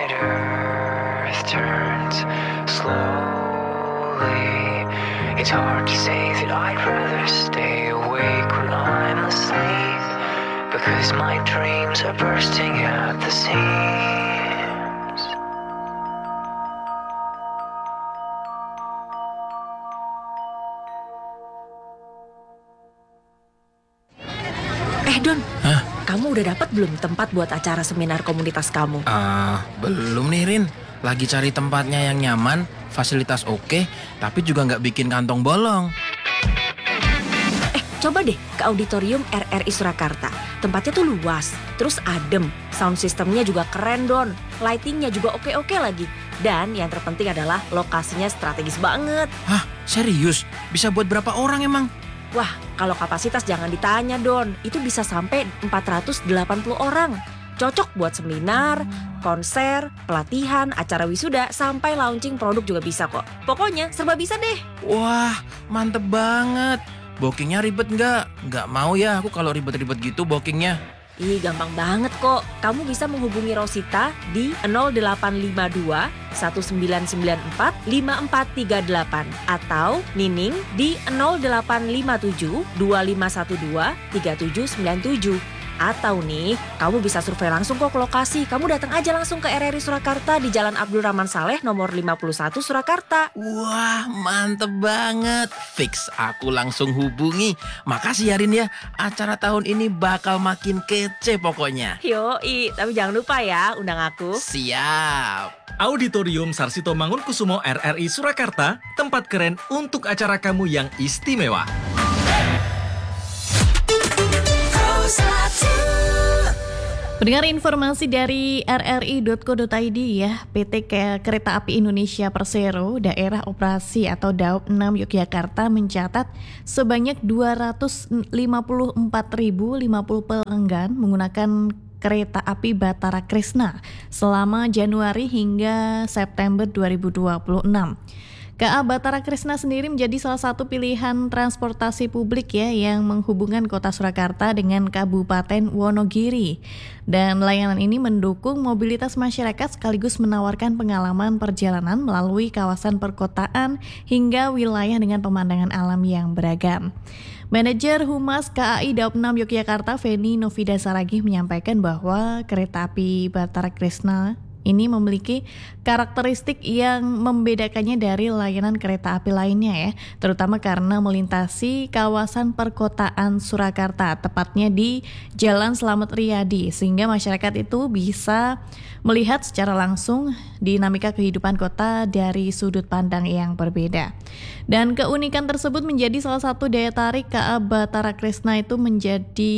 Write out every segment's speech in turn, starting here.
planet Earth turns slowly. It's hard to say that I'd rather stay awake when I'm asleep, because my dreams are bursting at the seams. Don, kamu udah dapat belum tempat buat acara seminar komunitas kamu? Belum nih Rin. Lagi cari tempatnya yang nyaman, fasilitas oke, tapi juga nggak bikin kantong bolong. Coba deh ke auditorium RRI Surakarta. Tempatnya tuh luas, terus adem. Sound systemnya juga keren, Don. Lightingnya juga oke-oke lagi. Dan yang terpenting adalah lokasinya strategis banget. Hah, serius? Bisa buat berapa orang emang? Wah, kalau kapasitas jangan ditanya, Don. Itu bisa sampai 480 orang. Cocok buat seminar, konser, pelatihan, acara wisuda, sampai launching produk juga bisa kok. Pokoknya serba bisa deh. Wah, mantep banget. Bookingnya ribet nggak? Nggak mau ya aku kalau ribet-ribet gitu bookingnya. Ih, gampang banget kok. Kamu bisa menghubungi Rosita di 0852 1994 5438 atau Nining di 0857 2512 3797. Atau nih, kamu bisa survei langsung kok ke lokasi. Kamu datang aja langsung ke RRI Surakarta di Jalan Abdul Rahman Saleh nomor 51 Surakarta. Wah, mantep banget. Fix, aku langsung hubungi. Makasih ya Rin ya. Acara tahun ini bakal makin kece pokoknya. Yoi, tapi jangan lupa ya undang aku. Siap. Auditorium Sarsito Mangunkusumo RRI Surakarta, tempat keren untuk acara kamu yang istimewa. Pendengar, informasi dari rri.co.id ya, PT Kereta Api Indonesia Persero Daerah Operasi atau DAOP 6 Yogyakarta mencatat sebanyak 254.050 pelanggan menggunakan kereta api Batara Krishna selama Januari hingga September 2026. KA Batara Krishna sendiri menjadi salah satu pilihan transportasi publik ya yang menghubungkan kota Surakarta dengan Kabupaten Wonogiri. Dan layanan ini mendukung mobilitas masyarakat sekaligus menawarkan pengalaman perjalanan melalui kawasan perkotaan hingga wilayah dengan pemandangan alam yang beragam. Manajer Humas KAI Daop 6 Yogyakarta, Feni Novida Saragih menyampaikan bahwa kereta api Batara Krishna ini memiliki karakteristik yang membedakannya dari layanan kereta api lainnya ya, terutama karena melintasi kawasan perkotaan Surakarta, tepatnya di Jalan Slamet Riyadi, sehingga masyarakat itu bisa melihat secara langsung dinamika kehidupan kota dari sudut pandang yang berbeda. Dan keunikan tersebut menjadi salah satu daya tarik KA Batara Krishna itu menjadi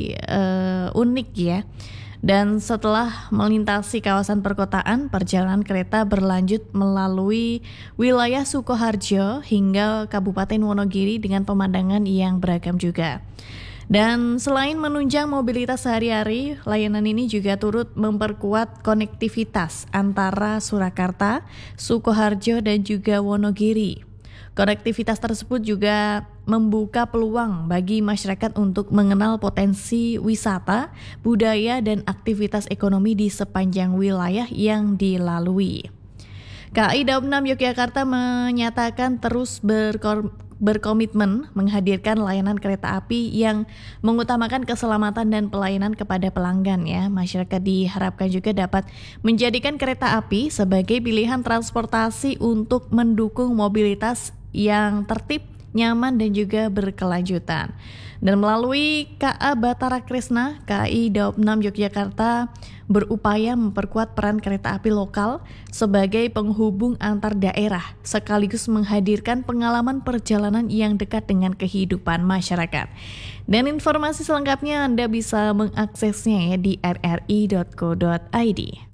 unik ya. Dan setelah melintasi kawasan perkotaan, perjalanan kereta berlanjut melalui wilayah Sukoharjo hingga Kabupaten Wonogiri dengan pemandangan yang beragam juga. Dan selain menunjang mobilitas sehari-hari, layanan ini juga turut memperkuat konektivitas antara Surakarta, Sukoharjo, dan juga Wonogiri. Konektivitas tersebut juga membuka peluang bagi masyarakat untuk mengenal potensi wisata, budaya, dan aktivitas ekonomi di sepanjang wilayah yang dilalui. KAI Daop 6 Yogyakarta menyatakan terus berkomitmen menghadirkan layanan kereta api yang mengutamakan keselamatan dan pelayanan kepada pelanggan ya. Masyarakat diharapkan juga dapat menjadikan kereta api sebagai pilihan transportasi untuk mendukung mobilitas yang tertib, nyaman, dan juga berkelanjutan. Dan melalui KA Batara Krishna, KAI Daop 6 Yogyakarta berupaya memperkuat peran kereta api lokal sebagai penghubung antar daerah, sekaligus menghadirkan pengalaman perjalanan yang dekat dengan kehidupan masyarakat. Dan informasi selengkapnya Anda bisa mengaksesnya ya di rri.co.id.